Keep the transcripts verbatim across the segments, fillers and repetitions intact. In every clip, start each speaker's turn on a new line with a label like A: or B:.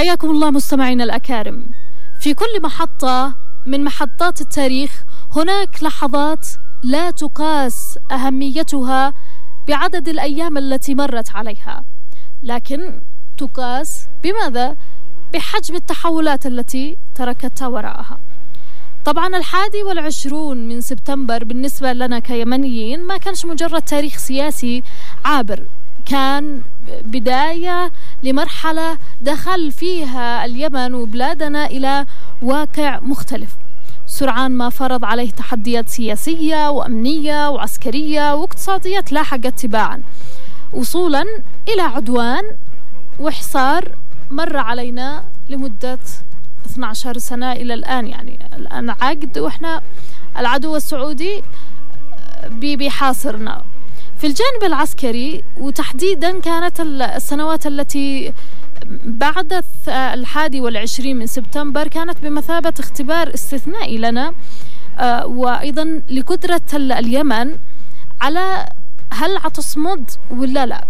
A: حياكم الله مستمعينا الأكارم. في كل محطة من محطات التاريخ هناك لحظات لا تقاس أهميتها بعدد الأيام التي مرت عليها، لكن تقاس بماذا؟ بحجم التحولات التي تركتها وراءها. طبعا الحادي والعشرون من سبتمبر بالنسبة لنا كيمنيين ما كانش مجرد تاريخ سياسي عابر، كان بداية لمرحلة دخل فيها اليمن وبلادنا إلى واقع مختلف، سرعان ما فرض عليه تحديات سياسية وأمنية وعسكرية واقتصادية لاحقت تباعا، وصولا إلى عدوان وحصار مر علينا لمدة اثنتي عشرة سنة إلى الآن. يعني الآن عقد وإحنا العدو السعودي بيحاصرنا. في الجانب العسكري وتحديدا كانت السنوات التي بعد الحادي والعشرين من سبتمبر كانت بمثابة اختبار استثنائي لنا وأيضا لقدرة اليمن على هل عتصمد ولا لا.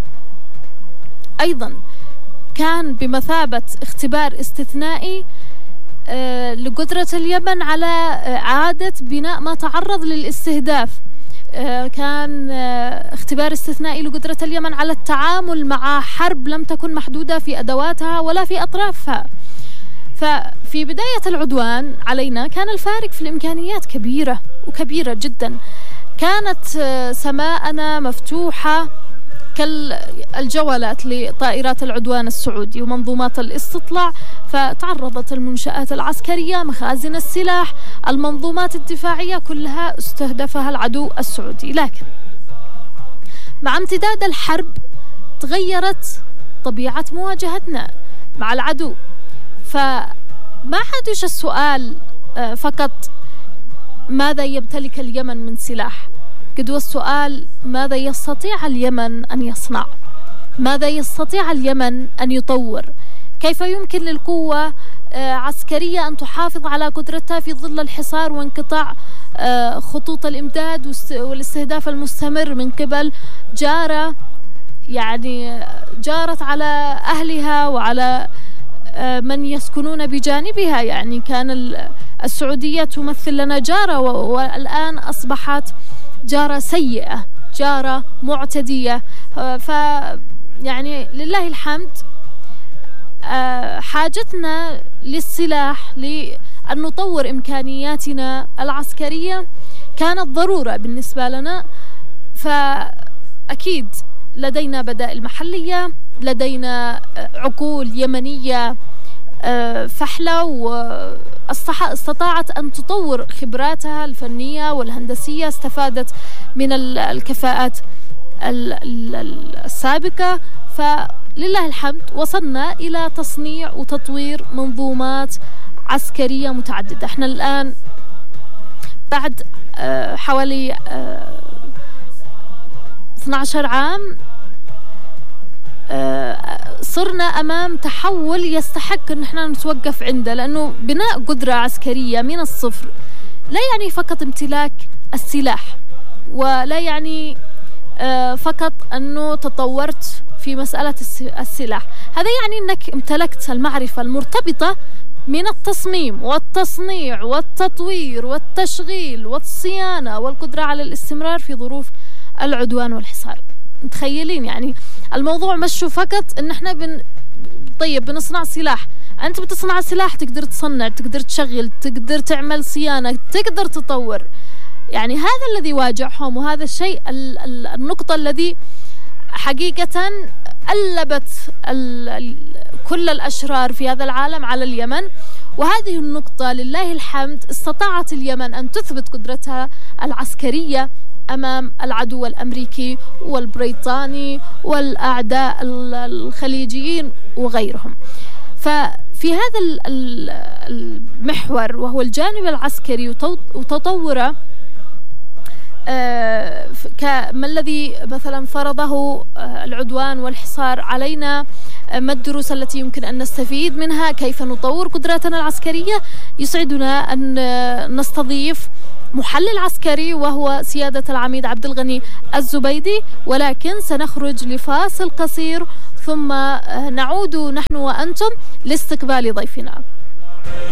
A: أيضا كان بمثابة اختبار استثنائي لقدرة اليمن على إعادة بناء ما تعرض للاستهداف، كان اختبار استثنائي لقدرة اليمن على التعامل مع حرب لم تكن محدودة في أدواتها ولا في أطرافها. ففي بداية العدوان علينا كان الفارق في الإمكانيات كبيرة وكبيرة جدا، كانت سماءنا مفتوحة كالجولات لطائرات العدوان السعودي ومنظومات الاستطلاع، فتعرضت المنشآت العسكرية، مخازن السلاح، المنظومات الدفاعية كلها استهدفها العدو السعودي. لكن مع امتداد الحرب تغيرت طبيعة مواجهتنا مع العدو، فما عادش السؤال فقط ماذا يمتلك اليمن من سلاح، قد والسؤال ماذا يستطيع اليمن أن يصنع، ماذا يستطيع اليمن أن يطور، كيف يمكن للقوة عسكرية أن تحافظ على قدرتها في ظل الحصار وانقطاع خطوط الإمداد والاستهداف المستمر من قبل جارة، يعني جارت على أهلها وعلى من يسكنون بجانبها. يعني كان السعودية تمثل لنا جارة والآن أصبحت جارة سيئة، جارة معتدية. ف يعني لله الحمد حاجتنا للسلاح لأن نطور إمكانياتنا العسكرية كانت ضرورة بالنسبة لنا. فأكيد لدينا بدائل محلية، لدينا عقول يمنية فحلة واستطاعت أن تطور خبراتها الفنية والهندسية، استفادت من الكفاءات السابقة. فلله الحمد وصلنا إلى تصنيع وتطوير منظومات عسكرية متعددة. احنا الآن بعد حوالي اثني عشر عام صرنا أمام تحول يستحق أن احنا نتوقف عنده، لأنه بناء قدرة عسكرية من الصفر لا يعني فقط امتلاك السلاح، ولا يعني فقط أنه تطورت في مسألة السلاح، هذا يعني أنك امتلكت المعرفة المرتبطة من التصميم والتصنيع والتطوير والتشغيل والصيانة والقدرة على الاستمرار في ظروف العدوان والحصار. متخيلين يعني الموضوع مش فقط ان احنا بن طيب بنصنع سلاح، انت بتصنع سلاح تقدر تصنع، تقدر تشغل، تقدر تعمل صيانة، تقدر تطور. يعني هذا الذي واجههم، وهذا الشيء النقطة الذي حقيقة قلبت كل الأشرار في هذا العالم على اليمن. وهذه النقطة لله الحمد استطاعت اليمن أن تثبت قدرتها العسكرية أمام العدو الأمريكي والبريطاني والأعداء الخليجيين وغيرهم. ففي هذا المحور وهو الجانب العسكري وتطوره، ما الذي مثلا فرضه العدوان والحصار علينا، ما الدروس التي يمكن أن نستفيد منها، كيف نطور قدراتنا العسكرية. يسعدنا أن نستضيف محلل عسكري وهو سيادة العميد عبد الغني الزبيدي، ولكن سنخرج لفاصل قصير ثم نعود نحن وأنتم لاستقبال ضيفنا.